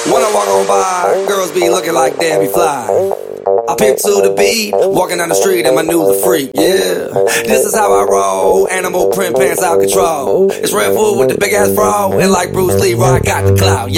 When I walk on by, girls be looking like Debbie Fly. I pimp to the beat, walking down the street and my new the freak, yeah. This is how I roll, animal print pants out control. It's Red Food with the big ass bra, and like Bruce Lee, I got the clout, yeah.